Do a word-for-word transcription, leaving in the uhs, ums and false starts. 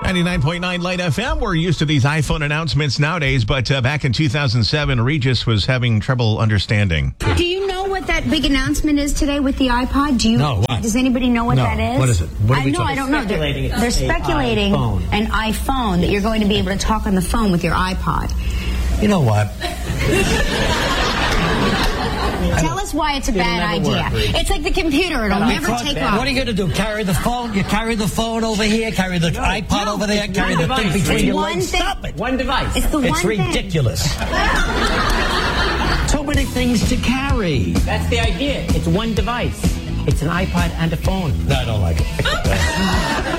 ninety-nine point nine Light F M. We're used to these iPhone announcements nowadays, but uh, back in two thousand seven, Regis was having trouble understanding. Do you know what that big announcement is today with the iPod? Do you? No, what? Does anybody know what No, that is? what is it? What are I we know. talking- I don't know. They're Speculating it's they're a speculating iPhone. an iPhone that you're going to be able to talk on the phone with your iPod. You know what? Tell us why it's a bad never idea. work, Reed. It's like the computer; it'll never Because- take off. What are you going to do? Carry the phone? You carry the phone over here, carry the iPod no, over there, it's carry one the thing device. between It's your one legs. thing. Stop it. One device. It's the It's one thing. ridiculous. Too many things to carry. That's the idea. It's one device. It's an iPod and a phone. No, I don't like it.